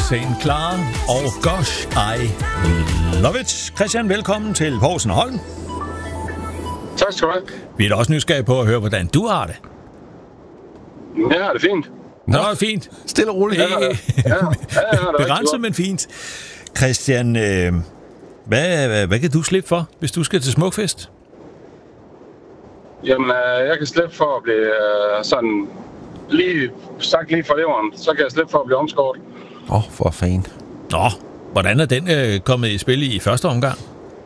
St. Clara og Gosh, I Love It. Christian, velkommen til Poulsen og Holm. Tak skal du have. Vi er da også nysgerrige på at høre, hvordan du har det. Ja, det er fint. Nå, det er fint. Stille og roligt. Begrænset, men fint. Christian, hvad kan du slippe for, hvis du skal til Smukfest? Jamen, jeg kan slippe for at blive sådan lige for leveren. Så kan jeg slippe for at blive omskåret. For fanden. Nå, hvordan er den kommet i spil i første omgang?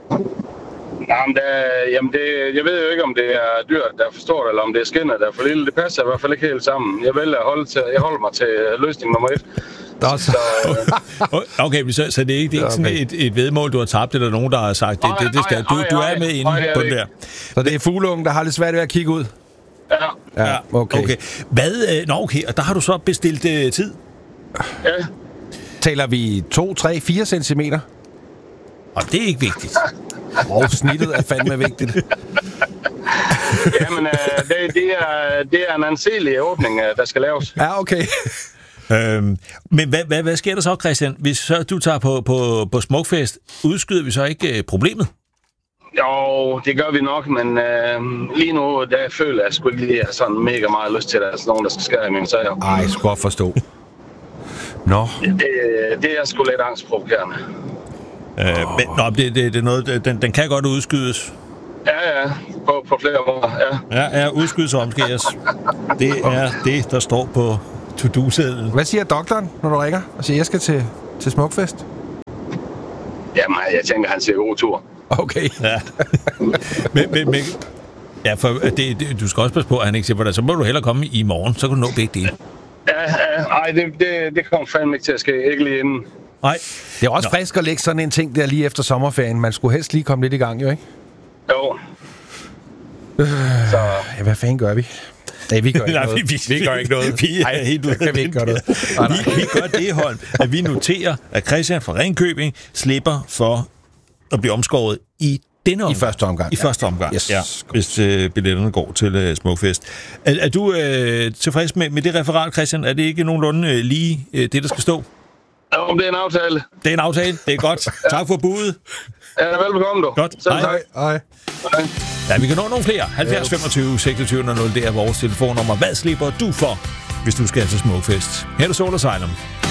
Jamen, jeg ved jo ikke, om det er dyrt, der er for stort, eller om det er skinnet, der er for lille. Det passer i hvert fald ikke helt sammen. Jeg vælger jeg holder mig til løsning nummer 1. Okay, så det er ikke sådan et vedmål, du har tabt, eller nogen, der har sagt, det skal du er med inde på den der. Så det er fugleungen, der har lidt svært ved at kigge ud? Ja. Okay. Og der har du så bestilt tid? Ja. Taler vi 2, 3, 4 centimeter? Og det er ikke vigtigt. Snittet er fandme vigtigt. Jamen, det er en anselig åbning, der skal laves. Ja, okay. Men hvad sker der så, Christian, hvis så du tager på Smukfest? Udskyder vi så ikke problemet? Jo, det gør vi nok, men lige nu, der føler jeg sgu ikke lige sådan mega meget lyst til, at der er sådan nogen, der skal skære i mine sager. Ej, jeg skulle godt forstå. Nå. Det er sgu lidt angstprovokerende. Det er noget, den kan godt udskydes. Ja, på flere måder, ja. Ja, udskydes og omskæres. Det er det, der står på to-do-sedlen. Hvad siger doktoren, når du ringer og siger, jeg skal til Smukfest? Jamen, jeg tænker, han siger god tur. Okay. Ja. men ja, for du skal også passe på, at han ikke siger, hvordan så må du hellere komme i morgen, så kan du nå begge dele. Nej, det kommer fandme ikke til at ske. Ikke lige inden. Nej. Det er også frisk at lægge sådan en ting der lige efter sommerferien. Man skulle helst lige komme lidt i gang, jo ikke? Jo. Så hvad fanden gør vi? Nej, vi gør ikke noget. Vi gør ikke noget. Nej, helt ud. Kan vi ikke gøre noget. Vi gør det, Holm, at vi noterer, at Christian fra Ringkøbing slipper for at blive omskåret i denne omgang. I første omgang. Yes. Ja, hvis billetterne går til Smukfest. Er du tilfreds med det referat, Christian? Er det ikke nogenlunde lige det, der skal stå? Jo, det er en aftale. Det er en aftale. Det er godt. Tak for budet. Ja, velbekomme du. Godt. Hej. Ja, vi kan nå nogle flere. 70 25 26 00, det er vores telefonnummer. Hvad slipper du for, hvis du skal til Smukfest? Her er Soul Asylum.